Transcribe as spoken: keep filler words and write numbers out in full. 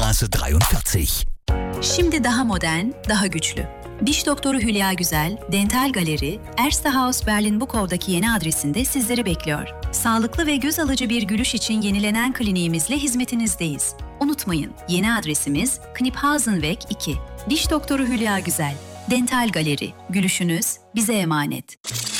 Straße dreiundvierzig. Şimdi daha modern, daha güçlü. Diş doktoru Hülya Güzel, Dental Galeri, Erste Haus Berlin-Bukow'daki yeni adresinde sizleri bekliyor. Sağlıklı ve göz alıcı bir gülüş için yenilenen kliniğimizle hizmetinizdeyiz. Unutmayın, yeni adresimiz Kniphausenweg iki. Diş doktoru Hülya Güzel, Dental Galeri, gülüşünüz bize emanet.